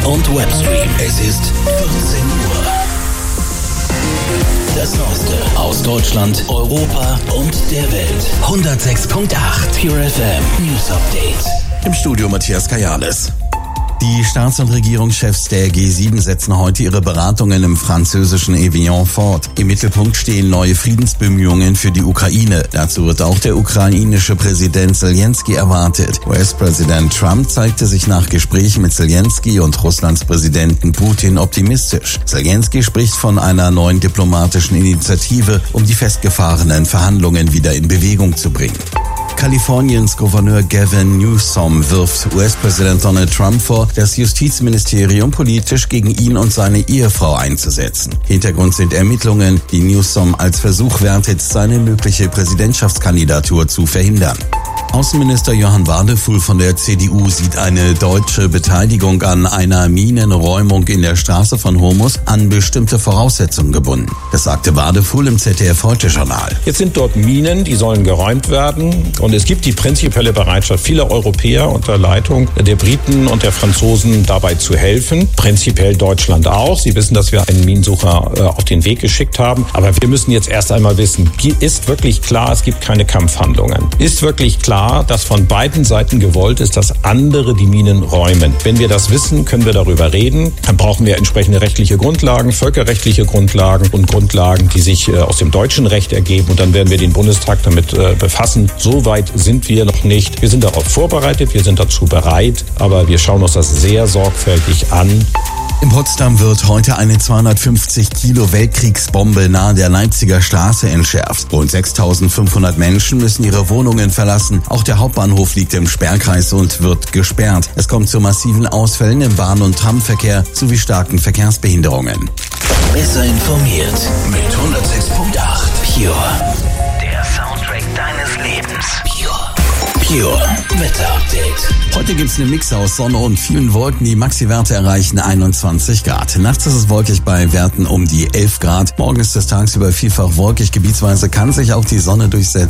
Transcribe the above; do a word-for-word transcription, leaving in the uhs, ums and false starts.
und Webstream. Es ist vierzehn Uhr. Das Neueste aus Deutschland, Europa und der Welt. hundertsechs Komma acht Pure F M News Update. Im Studio Matthias Kajales. Die Staats- und Regierungschefs der G sieben setzen heute ihre Beratungen im französischen Evian fort. Im Mittelpunkt stehen neue Friedensbemühungen für die Ukraine. Dazu wird auch der ukrainische Präsident Zelensky erwartet. U S-Präsident Trump zeigte sich nach Gesprächen mit Zelensky und Russlands Präsidenten Putin optimistisch. Zelensky spricht von einer neuen diplomatischen Initiative, um die festgefahrenen Verhandlungen wieder in Bewegung zu bringen. Kaliforniens Gouverneur Gavin Newsom wirft U S-Präsident Donald Trump vor, das Justizministerium politisch gegen ihn und seine Ehefrau einzusetzen. Hintergrund sind Ermittlungen, die Newsom als Versuch wertet, seine mögliche Präsidentschaftskandidatur zu verhindern. Außenminister Johann Wadefuhl von der C D U sieht eine deutsche Beteiligung an einer Minenräumung in der Straße von Hormus an bestimmte Voraussetzungen gebunden. Das sagte Wadefuhl im Z D F-Heute-Journal. Jetzt sind dort Minen, die sollen geräumt werden. Und es gibt die prinzipielle Bereitschaft vieler Europäer unter Leitung der Briten und der Franzosen dabei zu helfen. Prinzipiell Deutschland auch. Sie wissen, dass wir einen Minensucher äh, auf den Weg geschickt haben. Aber wir müssen jetzt erst einmal wissen, ist wirklich klar, es gibt keine Kampfhandlungen? Ist wirklich klar, dass von beiden Seiten gewollt ist, dass andere die Minen räumen? Wenn wir das wissen, können wir darüber reden. Dann brauchen wir entsprechende rechtliche Grundlagen, völkerrechtliche Grundlagen und Grundlagen, die sich äh, aus dem deutschen Recht ergeben. Und dann werden wir den Bundestag damit äh, befassen. So weit sind wir noch nicht. Wir sind darauf vorbereitet, wir sind dazu bereit, aber wir schauen uns das sehr sorgfältig an. In Potsdam wird heute eine zweihundertfünfzig Kilo Weltkriegsbombe nahe der Leipziger Straße entschärft. Rund sechstausendfünfhundert Menschen müssen ihre Wohnungen verlassen. Auch der Hauptbahnhof liegt im Sperrkreis und wird gesperrt. Es kommt zu massiven Ausfällen im Bahn- und Tramverkehr sowie starken Verkehrsbehinderungen. Besser informiert mit hundertsechs Komma acht Pure. Der Soundtrack deines Lebens. Pure. Pure Wetter Update. Heute gibt's eine Mix aus Sonne und vielen Wolken. Die Maxi-Werte erreichen einundzwanzig Grad. Nachts ist es wolkig bei Werten um die elf Grad. Morgen ist es tagsüber vielfach wolkig. Gebietsweise kann sich auch die Sonne durchsetzen.